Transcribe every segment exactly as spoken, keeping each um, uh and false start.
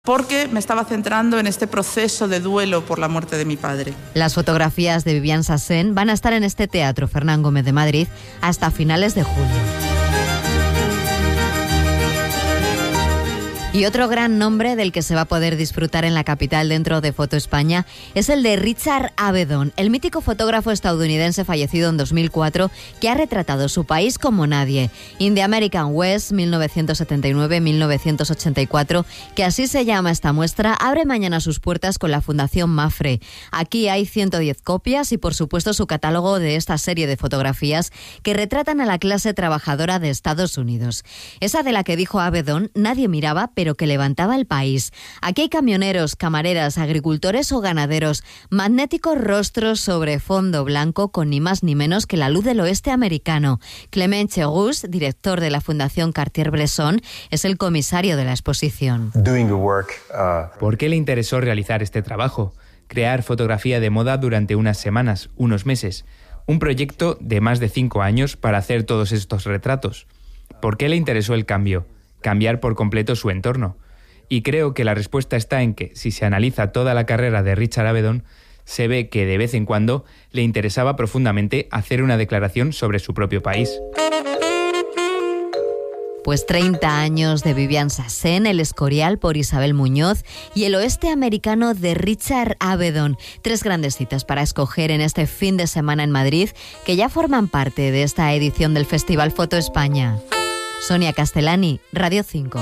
porque me estaba centrando en este proceso de duelo por la muerte de mi padre. Las fotografías de Viviane Sassen van a estar en este Teatro Fernán Gómez de Madrid hasta finales de julio. Y otro gran nombre del que se va a poder disfrutar en la capital dentro de Foto España es el de Richard Avedon, el mítico fotógrafo estadounidense fallecido en dos mil cuatro que ha retratado su país como nadie. In the American West, mil novecientos setenta y nueve a mil novecientos ochenta y cuatro, que así se llama esta muestra, abre mañana sus puertas con la Fundación Mafre. Aquí hay ciento diez copias y, por supuesto, su catálogo de esta serie de fotografías que retratan a la clase trabajadora de Estados Unidos. Esa de la que dijo Avedon, nadie miraba, pero que levantaba el país. Aquí hay camioneros, camareras, agricultores o ganaderos, magnéticos rostros sobre fondo blanco con ni más ni menos que la luz del oeste americano. Clement Cheroux, director de la Fundación Cartier-Bresson, es el comisario de la exposición. ¿Por qué le interesó realizar este trabajo? Crear fotografía de moda durante unas semanas, unos meses. Un proyecto de más de cinco años para hacer todos estos retratos. ¿Por qué le interesó el cambio? Cambiar por completo su entorno. Y creo que la respuesta está en que, si se analiza toda la carrera de Richard Avedon, se ve que de vez en cuando le interesaba profundamente hacer una declaración sobre su propio país. Pues treinta años de Viviane Sassen, El Escorial por Isabel Muñoz y El oeste americano de Richard Avedon. Tres grandes citas para escoger en este fin de semana en Madrid, que ya forman parte de esta edición del Festival Foto España. Sonia Castellani, Radio cinco.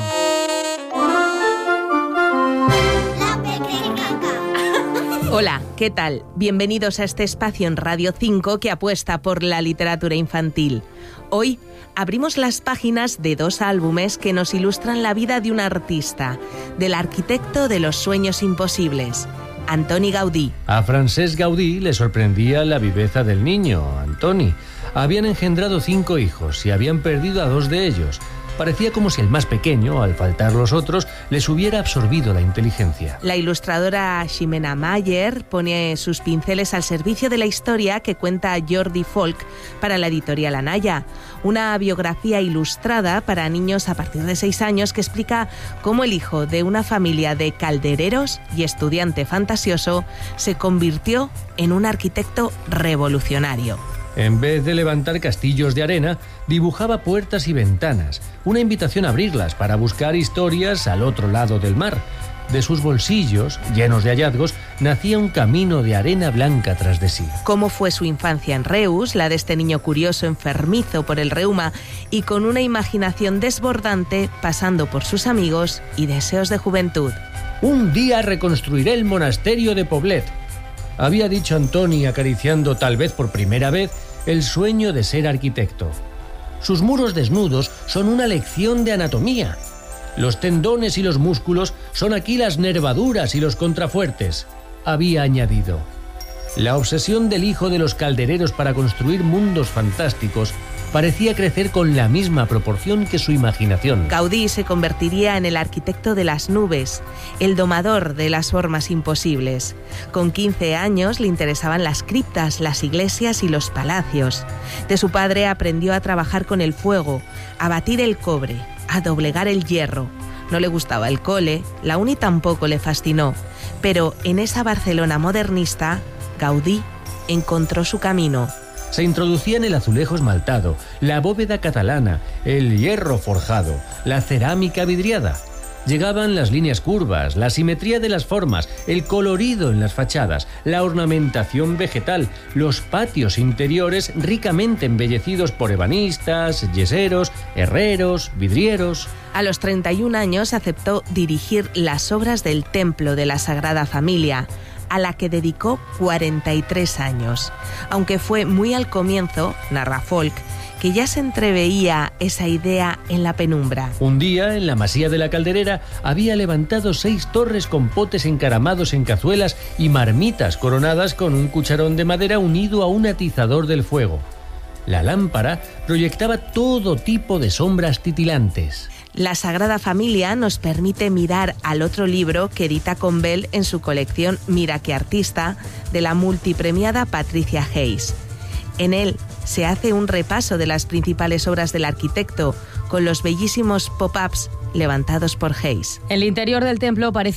Hola, ¿qué tal? Bienvenidos a este espacio en Radio cinco que apuesta por la literatura infantil. Hoy abrimos las páginas de dos álbumes que nos ilustran la vida de un artista, del arquitecto de los sueños imposibles, Antoni Gaudí. A Francesc Gaudí le sorprendía la viveza del niño, Antoni. Habían engendrado cinco hijos y habían perdido a dos de ellos. Parecía como si el más pequeño, al faltar los otros, les hubiera absorbido la inteligencia. La ilustradora Ximena Mayer pone sus pinceles al servicio de la historia que cuenta Jordi Folk para la editorial Anaya. Una biografía ilustrada para niños a partir de seis años que explica cómo el hijo de una familia de caldereros y estudiante fantasioso se convirtió en un arquitecto revolucionario. En vez de levantar castillos de arena, dibujaba puertas y ventanas, una invitación a abrirlas para buscar historias al otro lado del mar. De sus bolsillos, llenos de hallazgos, nacía un camino de arena blanca tras de sí. Cómo fue su infancia en Reus, la de este niño curioso, enfermizo por el reuma y con una imaginación desbordante, pasando por sus amigos y deseos de juventud. Un día reconstruiré el monasterio de Poblet, había dicho Antoni, acariciando tal vez por primera vez el sueño de ser arquitecto. Sus muros desnudos son una lección de anatomía. Los tendones y los músculos son aquí las nervaduras y los contrafuertes, había añadido. La obsesión del hijo de los caldereros para construir mundos fantásticos parecía crecer con la misma proporción que su imaginación. Gaudí se convertiría en el arquitecto de las nubes, el domador de las formas imposibles. Con quince años le interesaban las criptas, las iglesias y los palacios. De su padre aprendió a trabajar con el fuego, a batir el cobre, a doblegar el hierro. No le gustaba el cole, la uni tampoco le fascinó, pero en esa Barcelona modernista, Gaudí encontró su camino. Se introducían el azulejo esmaltado, la bóveda catalana, el hierro forjado, la cerámica vidriada. Llegaban las líneas curvas, la simetría de las formas, el colorido en las fachadas, la ornamentación vegetal, los patios interiores ricamente embellecidos por ebanistas, yeseros, herreros, vidrieros. A los treinta y un años aceptó dirigir las obras del Templo de la Sagrada Familia, a la que dedicó cuarenta y tres años. Aunque fue muy al comienzo, narra Folk, que ya se entreveía esa idea en la penumbra. Un día, en la Masía de la Calderera, había levantado seis torres con potes encaramados en cazuelas y marmitas coronadas con un cucharón de madera unido a un atizador del fuego. La lámpara proyectaba todo tipo de sombras titilantes. La Sagrada Familia nos permite mirar al otro libro que edita Combel en su colección Mira qué artista, de la multipremiada Patricia Hayes. En él se hace un repaso de las principales obras del arquitecto, con los bellísimos pop-ups levantados por Hayes. El interior del templo parece